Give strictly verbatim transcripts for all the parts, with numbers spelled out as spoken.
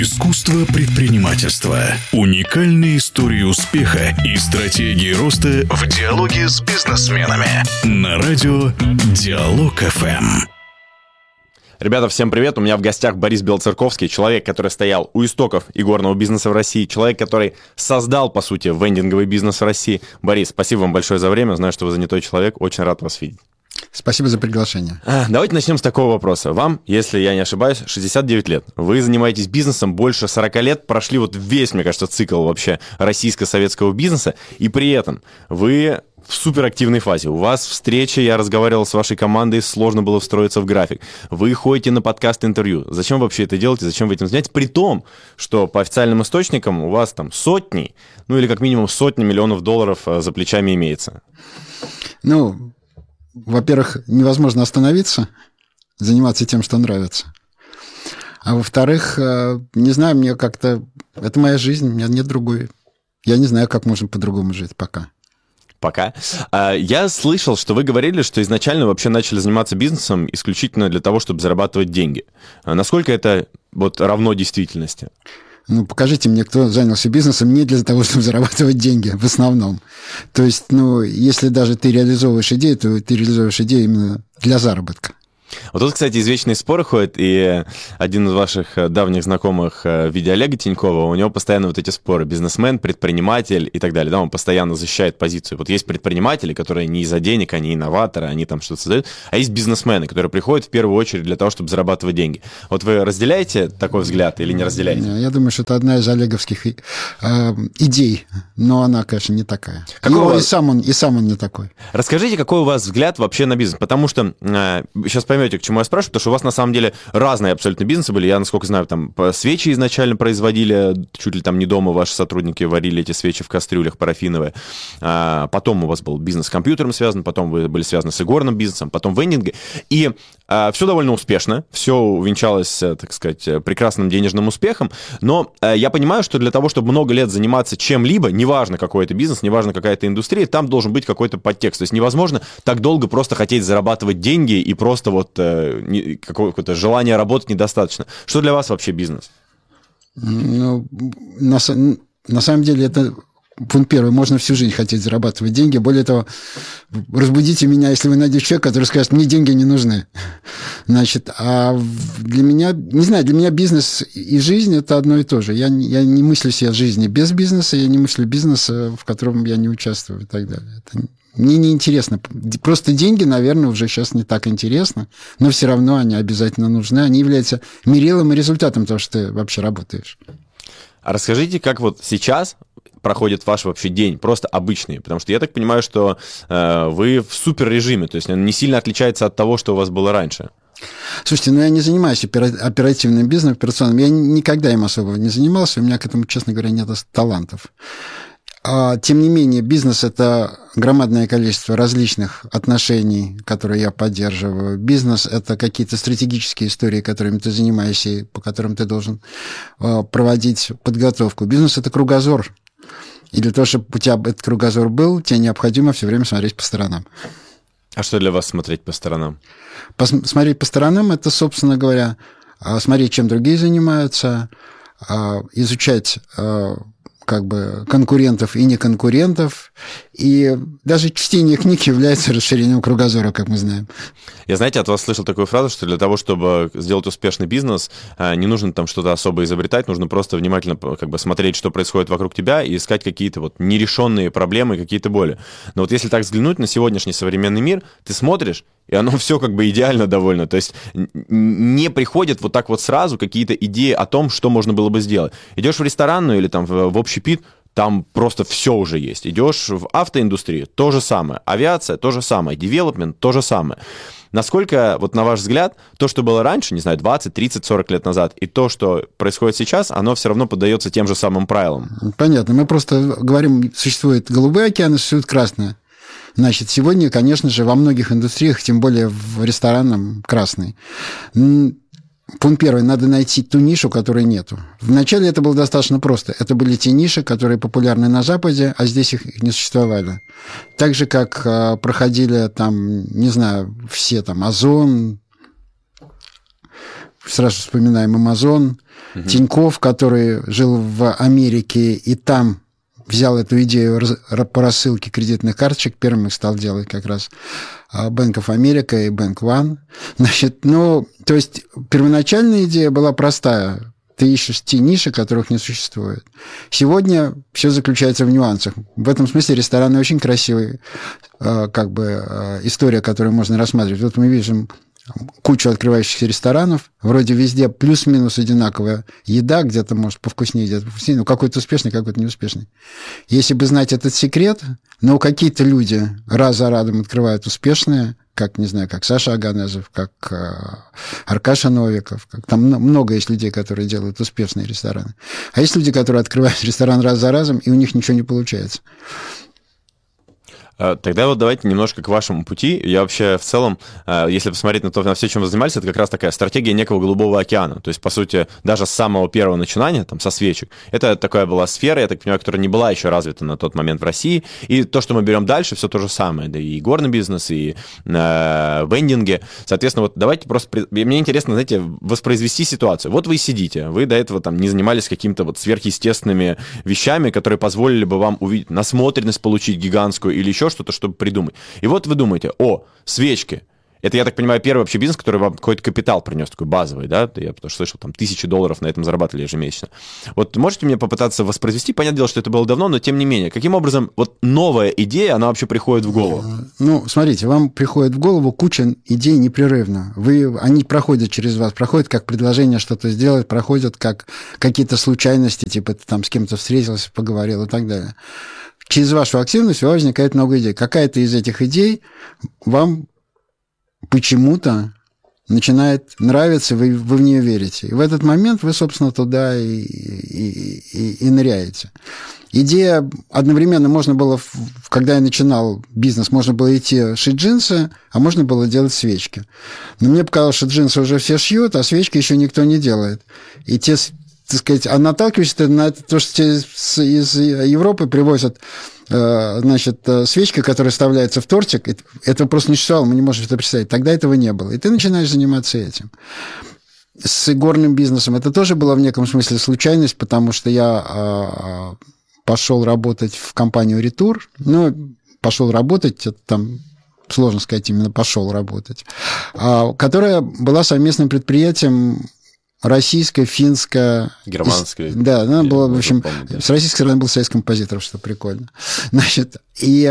Искусство предпринимательства. Уникальные истории успеха и стратегии роста в диалоге с бизнесменами. На радио Диалог эф эм. Ребята, всем привет! У меня в гостях Борис Белоцерковский, человек, который стоял у истоков игорного бизнеса в России, человек, который создал, по сути, вендинговый бизнес в России. Борис, спасибо вам большое за время. Знаю, что вы занятой человек. Очень рад вас видеть. Спасибо за приглашение. Давайте начнем с такого вопроса. Вам, если я не ошибаюсь, шестьдесят девять лет. Вы занимаетесь бизнесом больше сорок лет, прошли вот весь, мне кажется, цикл вообще российско-советского бизнеса, и при этом вы в суперактивной фазе. У вас встреча, я разговаривал с вашей командой, сложно было встроиться в график. Вы ходите на подкаст-интервью. Зачем вы вообще это делаете? Зачем вы этим занимаетесь? При том, что по официальным источникам у вас там сотни, ну или как минимум сотни миллионов долларов за плечами имеется. Ну, во-первых, невозможно остановиться, заниматься тем, что нравится. А во-вторых, не знаю, мне как-то... Это моя жизнь, у меня нет другой. Я не знаю, как можно по-другому жить пока. Пока. Я слышал, что вы говорили, что изначально вообще начали заниматься бизнесом исключительно для того, чтобы зарабатывать деньги. Насколько это вот равно действительности? Ну, покажите мне, кто занялся бизнесом не для того, чтобы зарабатывать деньги, в основном. То есть, ну, если даже ты реализовываешь идею, то ты реализовываешь идею именно для заработка. Вот тут, кстати, извечные споры ходят, и один из ваших давних знакомых в виде Олега Тинькова, у него постоянно вот эти споры: бизнесмен, предприниматель и так далее. Да, он постоянно защищает позицию. Вот есть предприниматели, которые не из-за денег, они инноваторы, они там что-то создают, а есть бизнесмены, которые приходят в первую очередь для того, чтобы зарабатывать деньги. Вот вы разделяете такой взгляд или не разделяете? Я думаю, что это одна из олеговских э, идей, но она, конечно, не такая. И, вас... и, сам он, и сам он не такой. Расскажите, какой у вас взгляд вообще на бизнес, потому что э, сейчас поймете, к чему я спрашиваю, потому что у вас на самом деле разные абсолютно бизнесы были. Я, насколько знаю, там свечи изначально производили, чуть ли там не дома ваши сотрудники варили эти свечи в кастрюлях парафиновые. А потом у вас был бизнес с компьютером связан, потом вы были связаны с игорным бизнесом, потом вендинг. И а, все довольно успешно, все увенчалось, так сказать, прекрасным денежным успехом, но а, я понимаю, что для того, чтобы много лет заниматься чем-либо, неважно какой это бизнес, неважно какая это индустрия, там должен быть какой-то подтекст. То есть невозможно так долго просто хотеть зарабатывать деньги и просто вот какое-то желание работать недостаточно. Что для вас вообще бизнес? Ну, на, на самом деле это пункт первый. Можно всю жизнь хотеть зарабатывать деньги. Более того, разбудите меня, если вы найдете человека, который скажет: мне деньги не нужны. Значит, а для меня, не знаю, для меня бизнес и жизнь – это одно и то же. Я, я не мыслю себе жизни без бизнеса, я не мыслю бизнеса, в котором я не участвую и так далее. Это мне неинтересно. Просто деньги, наверное, уже сейчас не так интересно, но все равно они обязательно нужны. Они являются мерилом и результатом того, что ты вообще работаешь. А расскажите, как вот сейчас проходит ваш вообще день, просто обычный? Потому что я так понимаю, что э, вы в суперрежиме, то есть он не сильно отличается от того, что у вас было раньше. Слушайте, ну я не занимаюсь оперативным бизнесом, операционным. Я никогда им особо не занимался, у меня к этому, честно говоря, нет талантов. А, тем не менее, бизнес – это громадное количество различных отношений, которые я поддерживаю. Бизнес – это какие-то стратегические истории, которыми ты занимаешься, и по которым ты должен а, проводить подготовку. Бизнес – это кругозор. И для того, чтобы у тебя этот кругозор был, тебе необходимо все время смотреть по сторонам. А что для вас смотреть по сторонам? Пос- смотреть по сторонам – это, собственно говоря, смотреть, чем другие занимаются, изучать как бы конкурентов и неконкурентов, и даже чтение книг является расширением кругозора, как мы знаем. Я, знаете, от вас слышал такую фразу, что для того, чтобы сделать успешный бизнес, не нужно там что-то особо изобретать, нужно просто внимательно как бы смотреть, что происходит вокруг тебя, и искать какие-то вот нерешенные проблемы, какие-то боли. Но вот если так взглянуть на сегодняшний современный мир, ты смотришь, и оно все как бы идеально довольно. То есть не приходят вот так вот сразу какие-то идеи о том, что можно было бы сделать. Идешь в ресторанную или там в общепит, там просто все уже есть. Идешь в автоиндустрию, то же самое. Авиация, то же самое. Девелопмент, то же самое. Насколько, вот на ваш взгляд, то, что было раньше, не знаю, двадцать, тридцать, сорок лет назад, и то, что происходит сейчас, оно все равно поддается тем же самым правилам? Понятно. Мы просто говорим, существует голубой океан и существует красный. Значит, сегодня, конечно же, во многих индустриях, тем более в ресторанном, красный. Пункт первый. Надо найти ту нишу, которой нету. Вначале это было достаточно просто. Это были те ниши, которые популярны на Западе, а здесь их не существовали. Так же, как а, проходили там, не знаю, все там Озон, сразу вспоминаем Amazon, угу. Тинькофф, который жил в Америке и там взял эту идею по рассылке кредитных карточек, первым их стал делать как раз Bank of America и Bank One. Значит, ну, то есть первоначальная идея была простая. Ты ищешь те ниши, которых не существует. Сегодня все заключается в нюансах. В этом смысле рестораны очень красивые, как бы, история, которую можно рассматривать. Вот мы видим кучу открывающихся ресторанов, вроде везде плюс-минус одинаковая еда, где-то, может, повкуснее, где-то повкуснее, но какой-то успешный, какой-то неуспешный. Если бы знать этот секрет, но какие-то люди раз за разом открывают успешные, как, не знаю, как Саша Аганезов, как э, Аркаша Новиков, как, там много есть людей, которые делают успешные рестораны. А есть люди, которые открывают ресторан раз за разом, и у них ничего не получается. Тогда вот давайте немножко к вашему пути. Я вообще в целом, если посмотреть на то, на все, чем вы занимались, это как раз такая стратегия некого голубого океана. То есть, по сути, даже с самого первого начинания, там, со свечек, это такая была сфера, я так понимаю, которая не была еще развита на тот момент в России. И то, что мы берем дальше, все то же самое. Да и горный бизнес, и э, вендинги. Соответственно, вот давайте просто... Мне интересно, знаете, воспроизвести ситуацию. Вот вы сидите, вы до этого там не занимались какими-то вот сверхъестественными вещами, которые позволили бы вам увидеть насмотренность, получить гигантскую или еще что-то, чтобы придумать. И вот вы думаете, о, свечки. Это, я так понимаю, первый вообще бизнес, который вам какой-то капитал принес, такой базовый, да? Я потому что слышал, там, тысячи долларов на этом зарабатывали ежемесячно. Вот можете мне попытаться воспроизвести? Понятное дело, что это было давно, но тем не менее. Каким образом вот новая идея, она вообще приходит в голову? Ну, смотрите, вам приходит в голову куча идей непрерывно. Вы, они проходят через вас, проходят как предложение что-то сделать, проходят как какие-то случайности, типа ты там с кем-то встретился, поговорил и так далее. Через вашу активность у вас возникает много идей. Какая-то из этих идей вам почему-то начинает нравиться, вы, вы в нее верите. И в этот момент вы, собственно, туда и, и, и, и ныряете. Идея одновременно можно было, когда я начинал бизнес, можно было идти шить джинсы, а можно было делать свечки. Но мне показалось, что джинсы уже все шьют, а свечки еще никто не делает. И те... так сказать, а наталкиваешься на это, то, что из, из Европы привозят, значит, свечка, которая вставляется в тортик, этого просто не существовало, мы не можем это представить. Тогда этого не было. И ты начинаешь заниматься этим. С горным бизнесом это тоже была в неком смысле случайность, потому что я пошел работать в компанию «Ретур». Ну, пошел работать, это там... сложно сказать, именно пошел работать, которая была совместным предприятием российская, финская... Германская. Да, она была, в общем, помню, да. С российской стороны был союз композиторов, что прикольно. Значит, и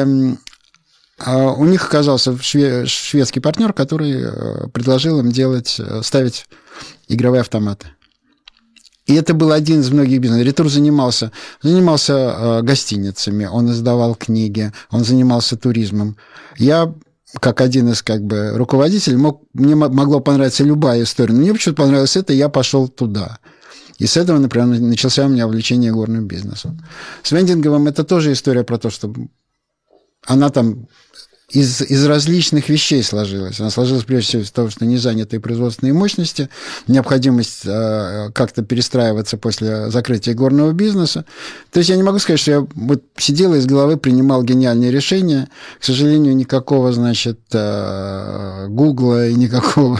а у них оказался шве- шведский партнер, который предложил им делать, ставить игровые автоматы. И это был один из многих бизнесов. Ретур занимался, занимался гостиницами, он издавал книги, он занимался туризмом. Я... как один из как бы руководителей, мог, мне могло понравиться любая история, но мне почему-то понравилось это, и я пошел туда. И с этого, например, начался у меня увлечение горным бизнесом. С вендинговым это тоже история про то, что она там из, из различных вещей сложилась. Она сложилась прежде всего из того, что не занятые производственные мощности, необходимость э, как-то перестраиваться после закрытия горного бизнеса. То есть я не могу сказать, что я вот сидел и из головы принимал гениальные решения. К сожалению, никакого, значит, э, Гугла и никакого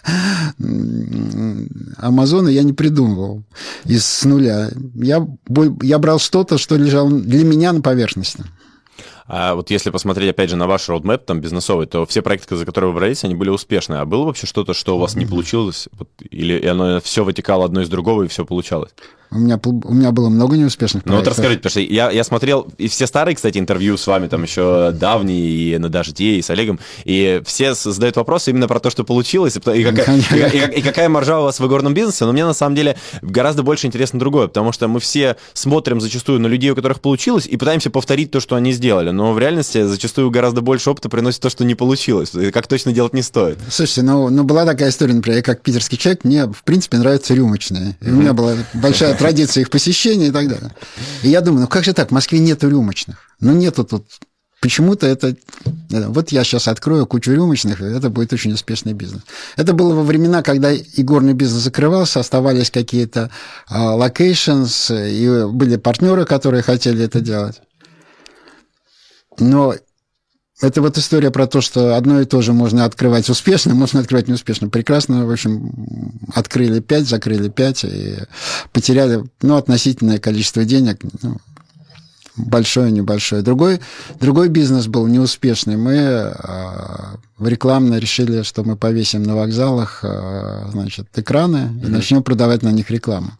Амазона я не придумывал из с нуля. Я, я брал что-то, что лежало для меня на поверхности. А вот если посмотреть, опять же, на ваш роудмэп, там, бизнесовый, то все проекты, за которые вы брались, они были успешны. А было вообще что-то, что у вас не получилось? Вот, или оно все вытекало одно из другого, и все получалось? У меня, у меня было много неуспешных проектов. Ну вот расскажите, потому что я, я смотрел, и все старые, кстати, интервью с вами, там еще давние, и на «Дожде», и с Олегом, и все задают вопросы именно про то, что получилось, и, и, какая, и, и, и какая маржа у вас в игорном бизнесе, но мне на самом деле гораздо больше интересно другое, потому что мы все смотрим зачастую на людей, у которых получилось, и пытаемся повторить то, что они сделали, но в реальности зачастую гораздо больше опыта приносит то, что не получилось, и как точно делать не стоит. Слушайте, ну, ну была такая история, например, я как питерский человек, мне, в принципе, нравятся рюмочные, и у меня была большая традиция их посещения и так далее. И я думаю, ну как же так, в Москве нету рюмочных. Ну нету тут. Почему-то это... Вот я сейчас открою кучу рюмочных, и это будет очень успешный бизнес. Это было во времена, когда игорный бизнес закрывался, оставались какие-то локейшнс, uh, и были партнеры, которые хотели это делать. Но это вот история про то, что одно и то же можно открывать успешно, можно открывать неуспешно. Прекрасно, в общем, открыли пять, закрыли пять и потеряли, ну, относительное количество денег, ну, большое, небольшое. Другой, другой бизнес был неуспешный. Мы э, рекламно решили, что мы повесим на вокзалах э, значит, экраны и mm-hmm. начнем продавать на них рекламу.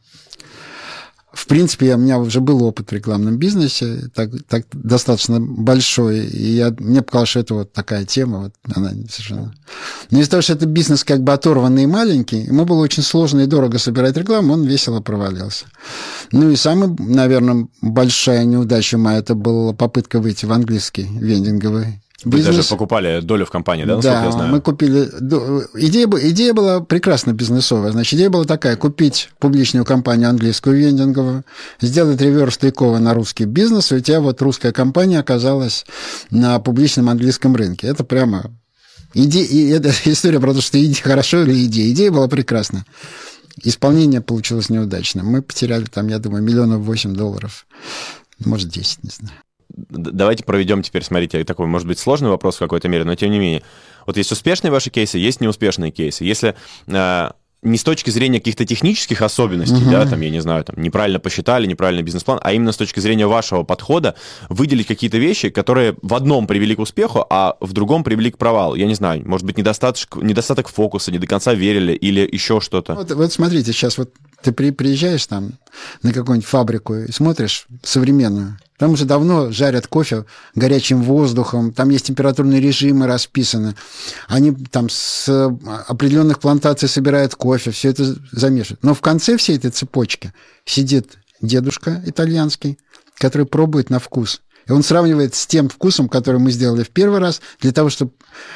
В принципе, я, у меня уже был опыт в рекламном бизнесе, так, так, достаточно большой, и я, мне показалось, что это вот такая тема, вот она совершенно... Но из-за того, что это бизнес как бы оторванный и маленький, ему было очень сложно и дорого собирать рекламу, он весело провалился. Ну и самая, наверное, большая неудача моя, это была попытка выйти в английский вендинговый Вы бизнес. даже покупали долю в компании, да, насколько да, я знаю? Мы купили... Идея, идея была прекрасно бизнесовая. Значит, идея была такая: купить публичную компанию английскую вендинговую, сделать реверс тейковер на русский бизнес, и у тебя вот русская компания оказалась на публичном английском рынке. Это прямо... Иде... И это история про то, что идея хорошо или идея. Идея была прекрасна. Исполнение получилось неудачным. Мы потеряли там, я думаю, миллионов восемь долларов. Может, десять, не знаю. Давайте проведем теперь, смотрите, такой, может быть, сложный вопрос в какой-то мере, но тем не менее. Вот есть успешные ваши кейсы, есть неуспешные кейсы. Если э, не с точки зрения каких-то технических особенностей, uh-huh. да, там, я не знаю, там, неправильно посчитали, неправильный бизнес-план, а именно с точки зрения вашего подхода, выделить какие-то вещи, которые в одном привели к успеху, а в другом привели к провалу. Я не знаю, может быть, недостаток, недостаток фокуса, не до конца верили или еще что-то. Вот, вот смотрите, сейчас вот ты при, приезжаешь там на какую-нибудь фабрику и смотришь современную. Там уже давно жарят кофе горячим воздухом, там есть температурные режимы расписаны. Они там с определенных плантаций собирают кофе, все это замешивают. Но в конце всей этой цепочки сидит дедушка итальянский, который пробует на вкус. И он сравнивает с тем вкусом, который мы сделали в первый раз, для того, чтобы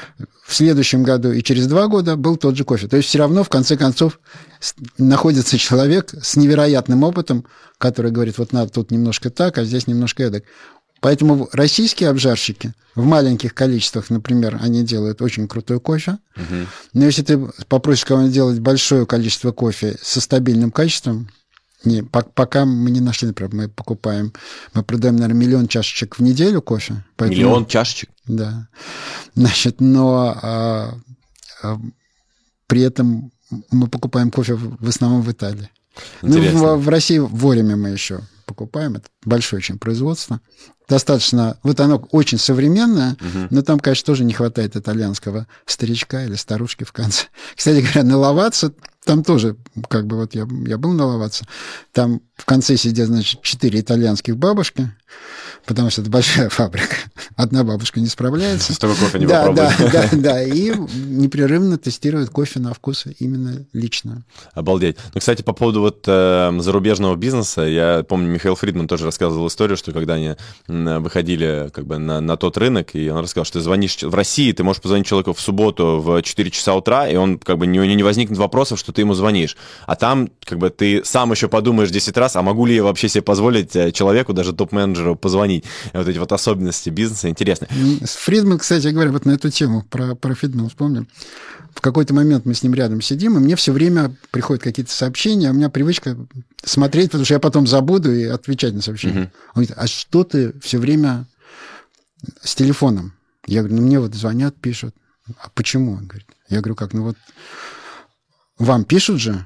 в следующем году и через два года был тот же кофе. То есть все равно, в конце концов, находится человек с невероятным опытом, который говорит, вот надо тут немножко так, а здесь немножко эдак. Поэтому российские обжарщики в маленьких количествах, например, они делают очень крутой кофе. Uh-huh. Но если ты попросишь кого-нибудь делать большое количество кофе со стабильным качеством, не, пока мы не нашли, например, мы покупаем, мы продаем, наверное, миллион чашечек в неделю кофе. Поэтому, миллион чашечек? Да. Значит, но а, а, при этом мы покупаем кофе в, в основном в Италии. Интересно. Ну, в, в России в Ориме мы еще покупаем. Это большое очень производство. Достаточно... Вот оно очень современное, угу. но там, конечно, тоже не хватает итальянского старичка или старушки в конце. Кстати говоря, на Лаваццо там тоже, как бы вот я, я был на Лаваццо, там в конце сидят, значит, четыре итальянских бабушки, потому что это большая фабрика. Одна бабушка не справляется. Столько кофе не да, попробует. Да, да, да, и непрерывно тестируют кофе на вкус именно лично. Обалдеть. Ну, кстати, по поводу вот э, зарубежного бизнеса, я помню, Михаил Фридман тоже рассказывал историю, что когда они выходили как бы на, на тот рынок, и он рассказал, что ты звонишь в России, ты можешь позвонить человеку в субботу в четыре часа утра, и он как бы не, не возникнет вопросов, что ты ему звонишь. А там как бы ты сам еще подумаешь десять раз, а могу ли я вообще себе позволить человеку, даже топ-менеджеру, позвонить. И вот эти вот особенности бизнеса интересны. Фридман, кстати говоря, вот на эту тему про, про Фридмана вспомнил. В какой-то момент мы с ним рядом сидим, и мне все время приходят какие-то сообщения, а у меня привычка смотреть, потому что я потом забуду и отвечать на сообщения. Uh-huh. Он говорит, а что ты все время с телефоном? Я говорю, ну мне вот звонят, пишут. А почему? Он говорит, я говорю, как, ну вот вам пишут же?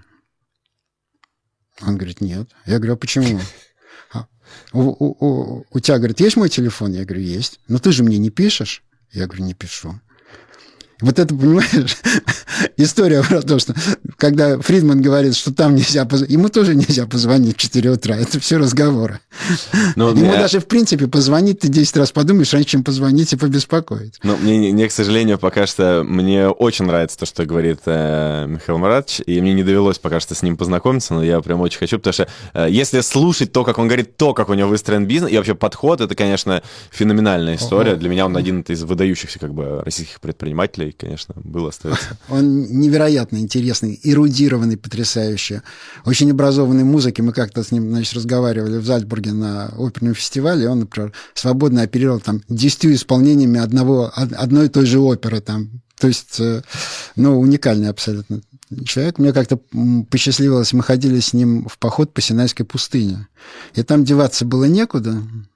Он говорит, нет. Я говорю, а почему? У, у, у, у тебя, говорит, есть мой телефон? Я говорю, есть. Но ты же мне не пишешь? Я говорю, не пишу. Вот это, понимаешь, история про то, что когда Фридман говорит, что там нельзя позвонить, ему тоже нельзя позвонить в четыре утра. Это все разговоры. Но ему меня... даже, в принципе, позвонить ты десять раз подумаешь, раньше, чем позвонить и побеспокоить. Ну, мне, мне, к сожалению, пока что мне очень нравится то, что говорит э, Михаил Маратович, и мне не довелось пока что с ним познакомиться, но я прям очень хочу, потому что э, если слушать то, как он говорит, то, как у него выстроен бизнес, и вообще подход, это, конечно, феноменальная история. О-о. Для меня он один из выдающихся как бы российских предпринимателей, конечно, был, остается. Он невероятно интересный, эрудированный, потрясающий, очень образованный в музыке. Мы как-то с ним, значит, разговаривали в Зальцбурге на оперном фестивале, и он, например, свободно оперировал там десятью исполнениями одного, одной и той же оперы там. То есть, ну, уникальный абсолютно человек. Мне как-то посчастливилось, мы ходили с ним в поход по Синайской пустыне, и там деваться было некуда.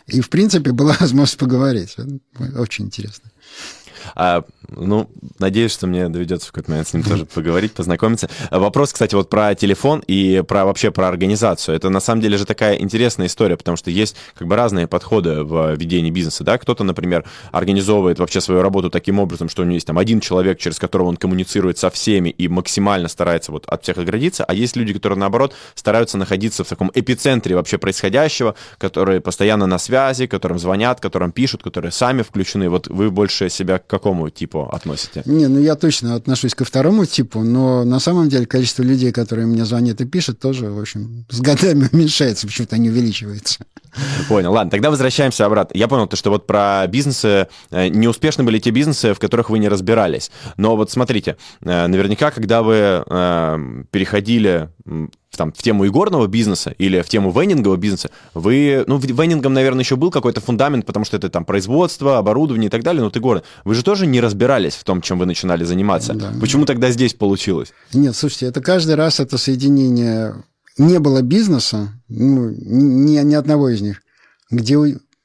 И, в принципе, была возможность поговорить. Очень интересно. А, ну, надеюсь, что мне доведется в какой-то момент с ним тоже поговорить, познакомиться. Вопрос, кстати, вот про телефон и про вообще про организацию. Это на самом деле же такая интересная история, потому что есть как бы разные подходы в ведении бизнеса, да. Кто-то, например, организовывает вообще свою работу таким образом, что у него есть там один человек, через которого он коммуницирует со всеми и максимально старается вот от всех отгородиться, а есть люди, которые, наоборот, стараются находиться в таком эпицентре вообще происходящего, которые постоянно на связи, которым звонят, которым пишут, которые сами включены. Вот вы больше себя к какому типу относите? Не, ну я точно отношусь ко второму типу, но на самом деле количество людей, которые мне звонят и пишут, тоже, в общем, с годами уменьшается, почему-то не увеличивается. Понял. Ладно, тогда возвращаемся обратно. Я понял, то, что вот про бизнесы, неуспешны были те бизнесы, в которых вы не разбирались. Но вот смотрите, наверняка, когда вы переходили там, в тему игорного бизнеса или в тему вендингового бизнеса, вы, ну, вендингом, наверное, еще был какой-то фундамент, потому что это там производство, оборудование и так далее, но вот игорно. Вы же тоже не разбирались в том, чем вы начинали заниматься. Да. Почему тогда здесь получилось? Нет, слушайте, это каждый раз это соединение... Не было бизнеса, ну, ни, ни одного из них, где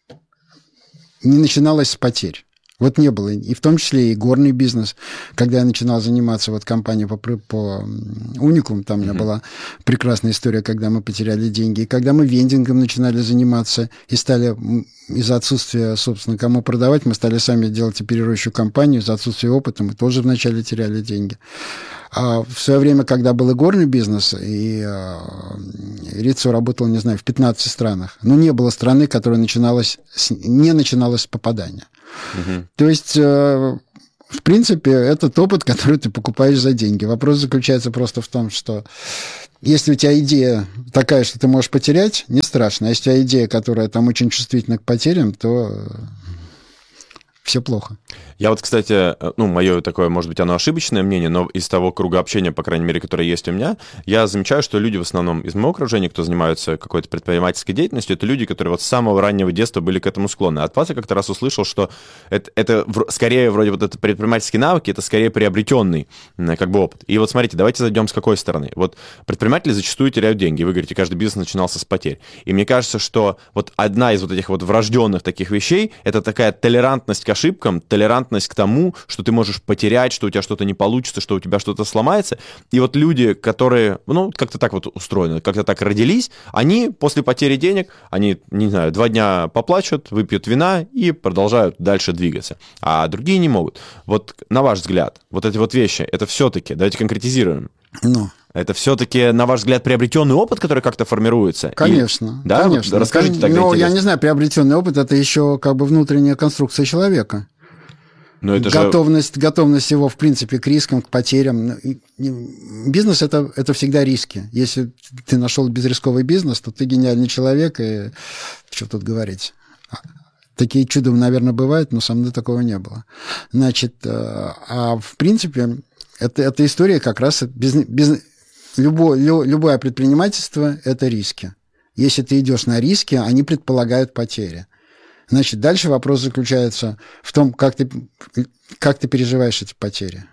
не начиналось с потерь. Вот не было. И в том числе и горный бизнес. Когда я начинал заниматься вот компанией по, по Уникум, там у меня mm-hmm. была прекрасная история, когда мы потеряли деньги. И когда мы вендингом начинали заниматься и стали из-за отсутствия, собственно, кому продавать, мы стали сами делать оперирующую компанию, из-за отсутствия опыта мы тоже вначале теряли деньги. А в свое время, когда был и горный бизнес, и э, Риццо работал, не знаю, в пятнадцати странах, но не было страны, которая начиналась с, не начиналась с попадания. Угу. То есть, э, в принципе, этот опыт, который ты покупаешь за деньги. Вопрос заключается просто в том, что если у тебя идея такая, что ты можешь потерять, не страшно. А если у тебя идея, которая там очень чувствительна к потерям, то все плохо. Я вот, кстати, ну, мое такое, может быть, оно ошибочное мнение, но из того круга общения, по крайней мере, которое есть у меня, я замечаю, что люди в основном из моего окружения, кто занимаются какой-то предпринимательской деятельностью, это люди, которые вот с самого раннего детства были к этому склонны. От вас я как-то раз услышал, что это, это скорее вроде вот это предпринимательские навыки, это скорее приобретенный как бы опыт. И вот смотрите, давайте зайдем с какой стороны. Вот предприниматели зачастую теряют деньги. Вы говорите, каждый бизнес начинался с потерь. И мне кажется, что вот одна из вот этих вот врожденных таких вещей, это такая толерантность к ошибкам, толерантность к тому, что ты можешь потерять, что у тебя что-то не получится, что у тебя что-то сломается. И вот люди, которые, ну, как-то так вот устроены, как-то так родились, они после потери денег, они, не знаю, два дня поплачут, выпьют вина и продолжают дальше двигаться. А другие не могут. Вот на ваш взгляд, вот эти вот вещи, это все-таки, давайте конкретизируем. Ну. Это все-таки, на ваш взгляд, приобретенный опыт, который как-то формируется? Конечно, и... да? конечно. Вот расскажите тогда. Ну, интересно. я не знаю, приобретенный опыт — это еще как бы внутренняя конструкция человека. Но это готовность, же... готовность его, в принципе, к рискам, к потерям. Бизнес это, — это всегда риски. Если ты нашел безрисковый бизнес, то ты гениальный человек, и что тут говорить. Такие чудом, наверное, бывают, но со мной такого не было. Значит, а в принципе, это, эта история как раз... Без, без, любое, любое предпринимательство — это риски. Если ты идешь на риски, они предполагают потери. Значит, дальше вопрос заключается в том, как ты, как ты переживаешь эти потери.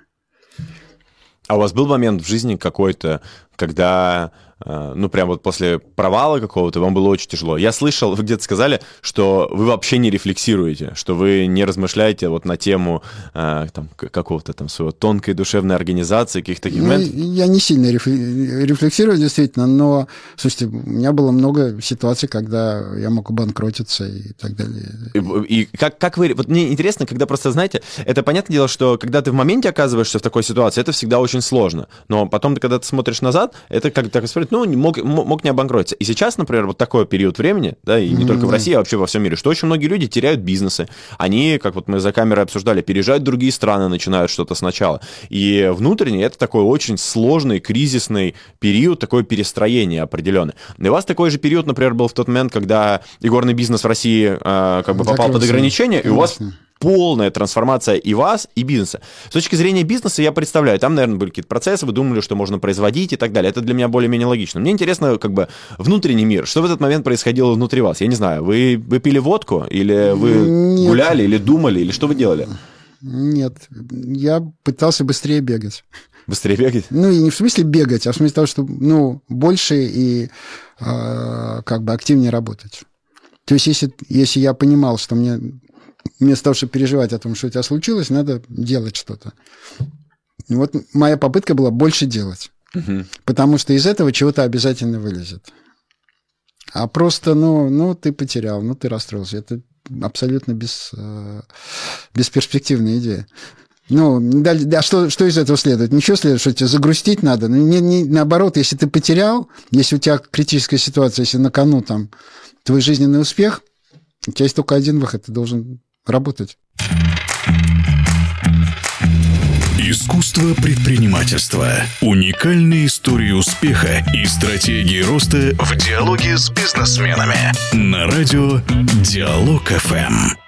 А у вас был момент в жизни какой-то, когда, ну, прям вот после провала какого-то вам было очень тяжело? Я слышал, вы где-то сказали, что вы вообще не рефлексируете, что вы не размышляете вот на тему там, какого-то там своего тонкой душевной организации, каких-то таких ну, моментов. Я не сильно рефлексирую, действительно, но, слушайте, у меня было много ситуаций, когда я мог обанкротиться и так далее. И, и как, как вы... Вот мне интересно, когда просто, знаете, это понятное дело, что когда ты в моменте оказываешься в такой ситуации, это всегда очень сложно. Но потом, когда ты смотришь назад, это как так смотреть, ну, мог, мог не обанкротиться. И сейчас, например, вот такой период времени, да, и не mm-hmm. только в России, а вообще во всем мире, что очень многие люди теряют бизнесы. Они, как вот мы за камерой обсуждали, переезжают в другие страны, начинают что-то сначала. И внутренне это такой очень сложный, кризисный период, такое перестроение определенное. И у вас такой же период, например, был в тот момент, когда игорный бизнес в России э, как бы попал под ограничения, и у вас... полная трансформация и вас, и бизнеса. С точки зрения бизнеса я представляю, там, наверное, были какие-то процессы, вы думали, что можно производить и так далее. Это для меня более-менее логично. Мне интересно, как бы, внутренний мир. Что в этот момент происходило внутри вас? Я не знаю, вы, вы пили водку, или вы Нет. гуляли, или думали, или что вы делали? Нет, я пытался быстрее бегать. Быстрее бегать? Ну, и не в смысле бегать, а в смысле того, что, ну, больше и э, как бы активнее работать. То есть, если, если я понимал, что мне вместо того, чтобы переживать о том, что у тебя случилось, надо делать что-то. И вот моя попытка была больше делать. Угу. Потому что из этого чего-то обязательно вылезет. А просто, ну, ну ты потерял, ну, ты расстроился. Это абсолютно без, бесперспективная идея. Ну, а что, что из этого следует? Ничего следует, что тебе загрустить надо. Не, не, наоборот, если ты потерял, если у тебя критическая ситуация, если на кону там твой жизненный успех, у тебя есть только один выход, ты должен работать. Искусство предпринимательства. Уникальные истории успеха и стратегии роста в диалоге с бизнесменами. На радио Диалог эф эм.